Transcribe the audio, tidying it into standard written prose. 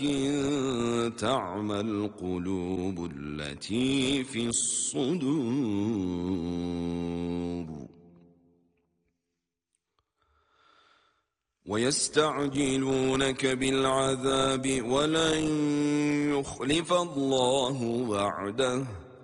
تعمى القلوب التي في الصدور ويستعجلونك بالعذاب ولن يخلف الله وعده